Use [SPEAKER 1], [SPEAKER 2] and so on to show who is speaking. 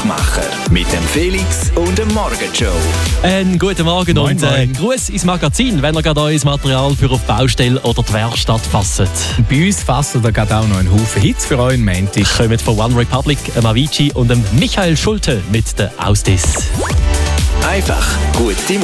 [SPEAKER 1] Geschmackmacher mit dem Felix und dem Morgenshow.
[SPEAKER 2] Einen guten Morgen
[SPEAKER 3] Moin,
[SPEAKER 2] und
[SPEAKER 3] moin.
[SPEAKER 2] Gruß ins Magazin, wenn ihr gerade euer Material für auf die Baustelle oder die Werkstatt fasst.
[SPEAKER 3] Bei uns fassen da gerade auch noch einen Haufen Hits für euren Montag.
[SPEAKER 2] Kommen von One Republic, Avicii und dem Michael Schulte mit der Ausdiss.
[SPEAKER 1] Einfach gute